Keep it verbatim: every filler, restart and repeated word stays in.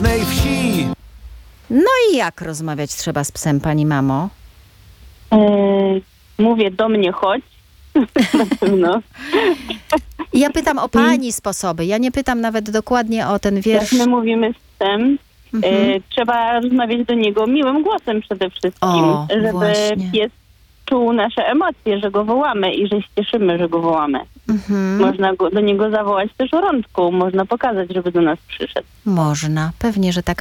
pięknej wsi. No i jak rozmawiać trzeba z psem, pani mamo? E, mówię, do mnie chodź. Na pewno. Ja pytam o pani sposoby. Ja nie pytam nawet dokładnie o ten Jak wiersz. my mówimy z psem, Mhm. e, trzeba rozmawiać do niego miłym głosem przede wszystkim, O, żeby właśnie. pies czuł nasze emocje, że go wołamy i że się cieszymy, że go wołamy. Mhm. Można go, do niego zawołać też rączką, można pokazać, żeby do nas przyszedł. Można. Pewnie, że tak.